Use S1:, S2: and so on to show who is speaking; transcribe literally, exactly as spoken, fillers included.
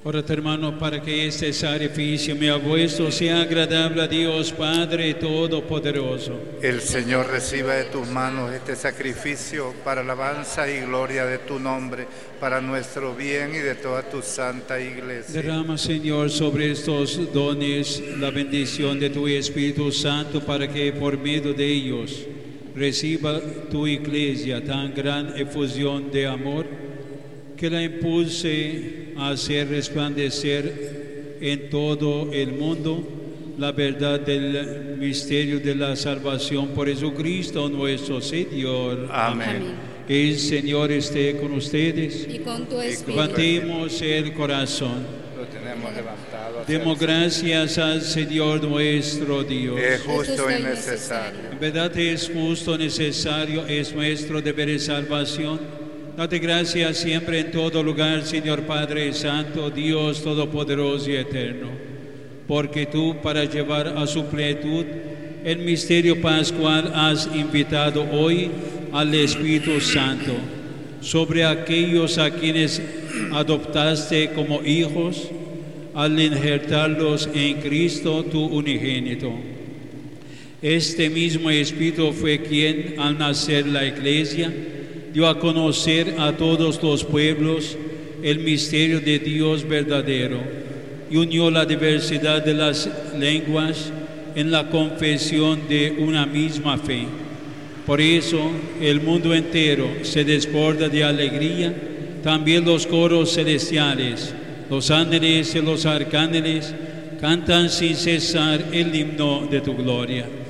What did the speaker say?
S1: Orad, hermano, para que este sacrificio mío vuestro sea agradable a Dios Padre Todopoderoso.
S2: El Señor reciba de tus manos este sacrificio para alabanza y gloria de tu nombre, para nuestro bien y de toda tu santa iglesia.
S1: Derrama, Señor, sobre estos dones la bendición de tu Espíritu Santo, para que por medio de ellos reciba tu iglesia tan gran efusión de amor, que la impulse a hacer resplandecer en todo el mundo la verdad del misterio de la salvación por Jesucristo nuestro Señor.
S2: Amén.
S3: Amén.
S1: El Señor esté con ustedes.
S3: Y con tu espíritu.
S1: Levantemos el corazón.
S2: Lo tenemos levantado. hacia
S1: Demos
S2: el
S1: gracias al Señor nuestro Dios.
S2: Señor. Es justo y
S3: Es justo y
S2: necesario.
S1: En verdad es justo, necesario, es nuestro deber de salvación. Date gracias siempre en todo lugar, Señor Padre Santo, Dios Todopoderoso y Eterno, porque tú, para llevar a su plenitud el misterio pascual, has invitado hoy al Espíritu Santo sobre aquellos a quienes adoptaste como hijos, al injertarlos en Cristo, tu unigénito. Este mismo Espíritu fue quien, al nacer la Iglesia, dio a conocer a todos los pueblos el misterio de Dios verdadero y unió la diversidad de las lenguas en la confesión de una misma fe. Por eso el mundo entero se desborda de alegría, también los coros celestiales, los ángeles y los arcángeles cantan sin cesar el himno de tu gloria.